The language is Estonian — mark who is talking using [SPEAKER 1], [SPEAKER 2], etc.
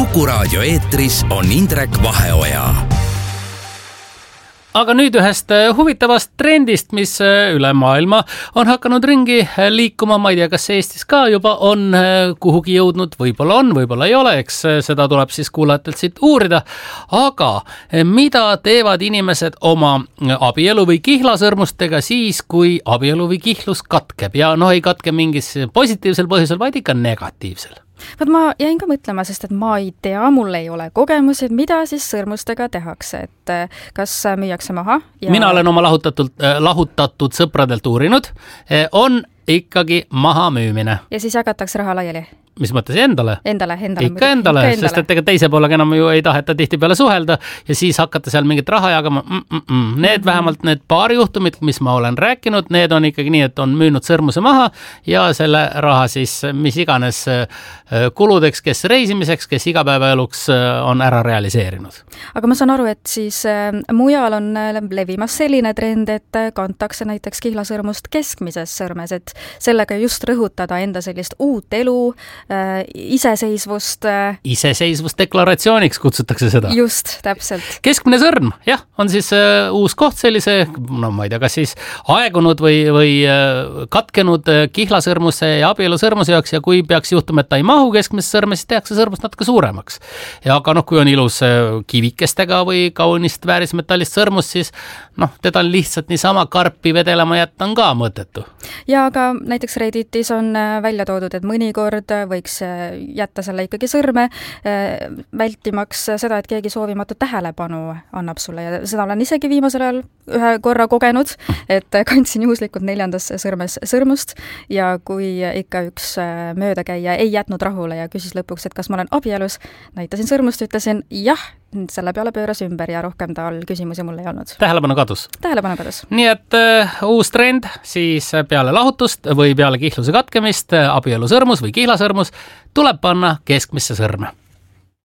[SPEAKER 1] Kuku Raadio eetris on Indrek Vaheoja.
[SPEAKER 2] Aga nüüd ühest huvitavast trendist, mis üle maailma on hakanud ringi liikuma. Ma ei tea, kas Eestis ka juba on kuhugi jõudnud, võib-olla ei ole, eks seda tuleb siis kuulajatelt siit uurida. Aga mida teevad inimesed oma abielu või kihlasõrmustega siis, kui abielu või kihlus katkeb? Ja ei katke mingis positiivsel põhjusel, vaid ikka negatiivsel.
[SPEAKER 3] Vaat ma jäin ka mõtlema, sest et ma ei tea, mul ei ole kogemusi, et mida siis sõrmustega tehakse, et kas müüakse maha?
[SPEAKER 2] Mina olen oma lahutatud sõpradelt uurinud, on ikkagi maha müümine.
[SPEAKER 3] Ja siis jagatakse raha laiali?
[SPEAKER 2] Mis mõttes endale?
[SPEAKER 3] Endale.
[SPEAKER 2] Ikka endale, sest et ega teise poolega enam ju ei taheta tihti peale suhelda ja siis hakata seal mingit raha jagama. Need vähemalt need paari juhtumid, mis ma olen rääkinud, need on ikkagi nii, et on müünud sõrmuse maha ja selle raha siis mis iganes kuludeks, kes reisimiseks, kes igapäevaeluks on ära realiseerinud.
[SPEAKER 3] Aga ma saan aru, et siis mujal on levimas selline trend, et kantakse näiteks kihlasõrmust keskmises sõrmes, et sellega just rõhutada enda sellist uut elu, iseseisvust.
[SPEAKER 2] Iseseisvusdeklaratsiooniks kutsutakse seda.
[SPEAKER 3] Just, täpselt.
[SPEAKER 2] Keskmine sõrm, jah, on siis uus koht sellise, ma ei tea, kas siis aegunud või katkenud kihlasõrmuse ja abielusõrmuse jaoks ja kui peaks juhtuma, et ta ei mahu keskmise sõrme, siis tehakse sõrmust natuke suuremaks. Ja aga kui on ilus kivikestega või kaunist väärismetallist sõrmust, siis teda lihtsalt niisama karpi vedelema jätta on ka mõttetu.
[SPEAKER 3] Ja aga näiteks Redditis on välja toodud, et mõnikord võiks jätta selle ikkagi sõrme, vältimaks seda, et keegi soovimatu tähelepanu annab sulle ja seda olen isegi viimasel ajal ühe korra kogenud, et kandsin juhuslikult 4. sõrmes sõrmust ja kui ikka üks möödakäija ei jätnud rahule ja küsis lõpuks, et kas ma olen abielus, näitasin sõrmust, ütlesin jah, selle peale pööras ümber ja rohkem tal küsimusi mul ei olnud.
[SPEAKER 2] Tähelepanu kadus.
[SPEAKER 3] Nii
[SPEAKER 2] et uus trend siis peale lahutust või peale kihluse katkemist, abielusõrmus või kihlasõrmus tuleb panna keskmisse sõrme.